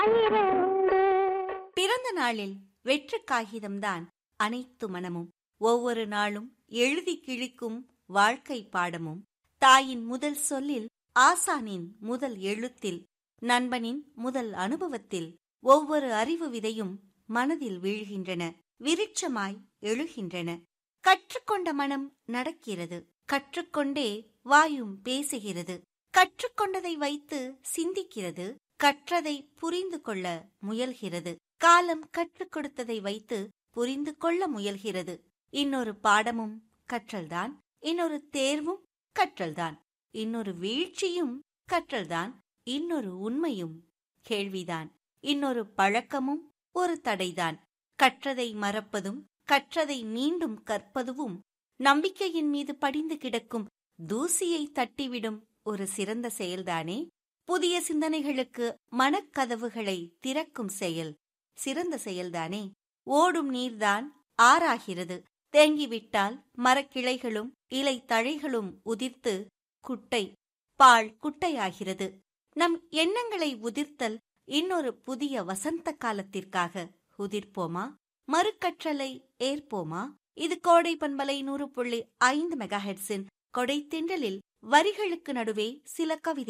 பிறந்த நாளில் வெற்று காகிதம்தான் அனைத்து மனமும். ஒவ்வொரு நாளும் எழுதி கிழிக்கும் வாழ்க்கை பாடமும். தாயின் முதல் சொல்லில், ஆசானின் முதல் எழுத்தில், நண்பனின் முதல் அனுபவத்தில் ஒவ்வொரு அறிவு விதையும் மனதில் வீழ்கின்றன, விருட்சமாய் எழுகின்றன. கற்றுக்கொண்ட மனம் நடக்கிறது, கற்றுக்கொண்டே வாயும் பேசுகிறது, கற்றுக்கொண்டதை வைத்து சிந்திக்கிறது, கற்றதை புரிந்து கொள்ள முயல்கிறது, காலம் கற்றுக் கொடுத்ததை வைத்து புரிந்து கொள்ள முயல்கிறது. இன்னொரு பாடமும் கற்றல்தான், இன்னொரு தேர்வும் கற்றல்தான், இன்னொரு வீழ்ச்சியும் கற்றல்தான், இன்னொரு உண்மையும் கேள்விதான், இன்னொரு பழக்கமும் ஒரு தடைதான். கற்றதை மறப்பதும் கற்றதை மீண்டும் கற்பதுவும் நம்பிக்கையின் மீது படிந்து கிடக்கும் தூசியை தட்டிவிடும் ஒரு சிறந்த செயல்தானே. புதிய சிந்தனைகளுக்கு மனக்கதவுகளை திறக்கும் செயல் சிறந்த செயல்தானே. ஓடும் நீர்தான் ஆறாகிறது, தேங்கிவிட்டால் மரக்கிளைகளும் இலை தழைகளும் உதிர்த்து குட்டை பால் குட்டையாகிறது. நம் எண்ணங்களை உதிர்த்தல் இன்னொரு புதிய வசந்த காலத்திற்காக உதிர்ப்போமா? மறுக்கற்றலை ஏற்போமா? இது கோடை பண்பலை 100.5 மெகாஹெர்ட்ஸின் கொடை தென்றலில் வரிகளுக்கு நடுவே சில கவிதை.